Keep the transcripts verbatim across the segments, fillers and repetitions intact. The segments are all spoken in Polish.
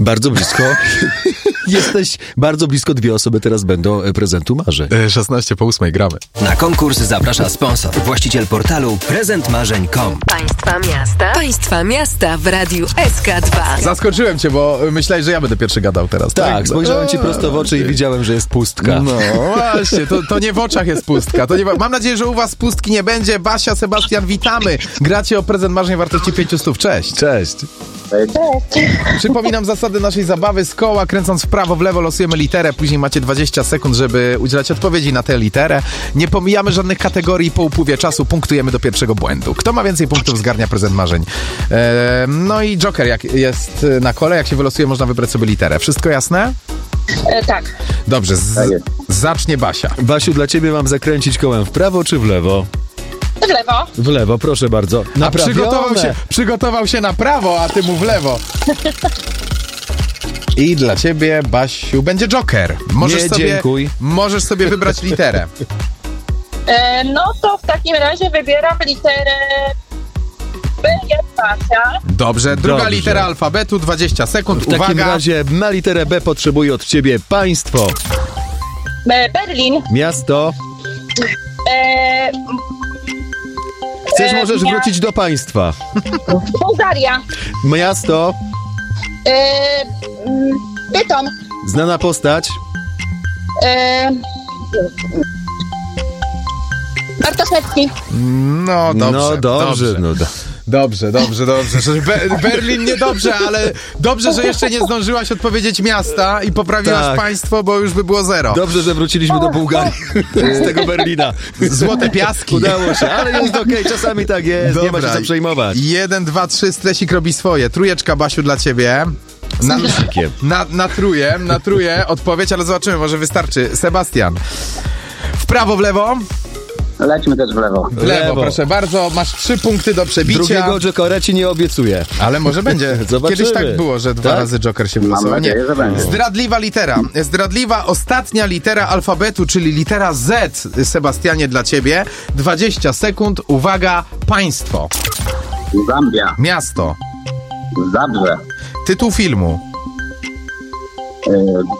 Bardzo blisko. Jesteś bardzo blisko, dwie osoby teraz będą prezentu marzeń. szesnaście po ósmej gramy. Na konkurs zaprasza sponsor, właściciel portalu prezent marzeń kropka com. Państwa miasta. Państwa miasta w Radiu S K dwa. Zaskoczyłem cię, bo myślałeś, że ja będę pierwszy gadał teraz. Tak, tak? spojrzałem ci prosto w oczy i widziałem, że jest pustka. No właśnie, to, to nie w oczach jest pustka. To nie, mam nadzieję, że u was pustki nie będzie. Basia, Sebastian, witamy. Gracie o prezent marzeń wartości pięćset. Cześć. Cześć. Przypominam zasady naszej zabawy. Z koła, kręcąc w prawo, w lewo losujemy literę. Później macie dwadzieścia sekund, żeby udzielać odpowiedzi na tę literę. Nie pomijamy żadnych kategorii. Po upływie czasu punktujemy do pierwszego błędu. Kto ma więcej punktów, zgarnia prezent marzeń. Eee, no i Joker jak jest na kole. Jak się wylosuje, można wybrać sobie literę. Wszystko jasne? E, tak. Dobrze, z, zacznie Basia. Basiu, dla ciebie mam zakręcić kołem w prawo czy w lewo? W lewo. W lewo, proszę bardzo. A przygotował się, przygotował się na prawo, a ty mu w lewo. I dla ciebie, Basiu, będzie Joker. Możesz Nie, sobie, dziękuj. Możesz sobie wybrać literę. E, no to w takim razie wybieram literę B jak Basia. Dobrze, druga Dobrze. litera alfabetu, dwadzieścia sekund. W takim Uwaga. razie na literę B potrzebuję od ciebie państwo. E, Berlin. Miasto. E, Chcesz, E, możesz mia- wrócić do państwa. Bułgaria. Miasto. E, mm, Bytom. Znana postać. E, Bartoszewski. No dobrze, No dobrze. dobrze. No, do... Dobrze, dobrze, dobrze. Że Be- Berlin niedobrze, ale dobrze, że jeszcze nie zdążyłaś odpowiedzieć miasta i poprawiłaś Tak. państwo, bo już by było zero. Dobrze, że wróciliśmy do Bułgarii z tego Berlina. Złote piaski. Udało się, ale jest okej, czasami tak jest, nie ma się co przejmować. Jeden, dwa, trzy, stresik robi swoje. Trójeczka, Basiu, dla ciebie. Na, na, na tróję, na tróję odpowiedź, ale zobaczymy, może wystarczy. Sebastian. W prawo, w lewo? Lećmy też w lewo. W lewo, proszę bardzo. Masz trzy punkty do przebicia. Drugiego Jokera ci nie obiecuję. Ale może będzie. Zobaczymy. Kiedyś tak było, że dwa Tak? razy Joker się Mam wylosował. nadzieję, że będzie. Zdradliwa litera. Zdradliwa ostatnia litera alfabetu, czyli litera Z, Sebastianie, dla ciebie. dwadzieścia sekund. Uwaga, państwo. Zambia. Miasto. Zabrze. Tytuł filmu. Yy.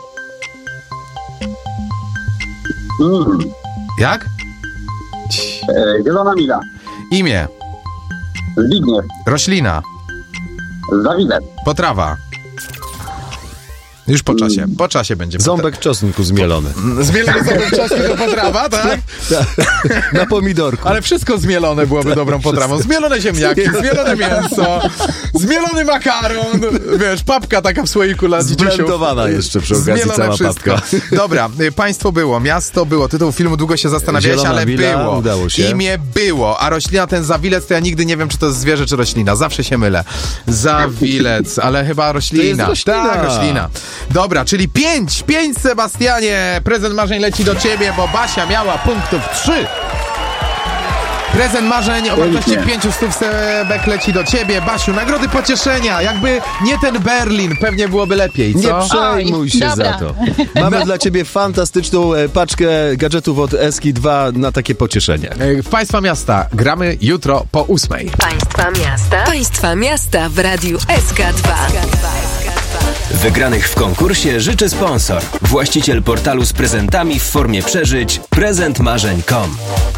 Mm. Jak? Yy, Zielona Mila. Imię. Zbigniew. Roślina. Zawilec. Potrawa. Już po czasie. Po czasie będzie. Ząbek czosnku zmielony. Zmielony ząbek czosnku to potrawa, tak? Na pomidorku. Ale wszystko zmielone byłoby dobrą potrawą. Zmielone ziemniaki, zmielone mięso, zmielony makaron, wiesz, papka taka w słoiku dla dzieciusiów. Zblendowana jeszcze przy okazji Zmielone cała wszystko. papka. Dobra, y, państwo było, miasto było, tytuł filmu długo się zastanawiałeś, Zielona ale Wila, było. udało się. Imię było, a roślina, ten zawilec, to ja nigdy nie wiem, czy to jest zwierzę, czy roślina. Zawsze się mylę. Zawilec, ale chyba roślina. To jest roślina. Tak, roślina. Dobra, czyli pięć, pięć, Sebastianie. Prezent marzeń leci do ciebie, bo Basia miała punktów trzy. Prezent marzeń o wartości pięciu stów, Sebek, leci do ciebie. Basiu, nagrody pocieszenia. Jakby nie ten Berlin, pewnie byłoby lepiej, co? Nie przejmuj się Dobra. za to. Mamy dla ciebie fantastyczną e, paczkę gadżetów od Eski dwa na takie pocieszenie. W Państwa miasta gramy jutro po ósmej. Państwa miasta. Państwa miasta w Radiu S K dwa. Wygranych w konkursie życzy sponsor, właściciel portalu z prezentami w formie przeżyć prezent marzeń kropka com.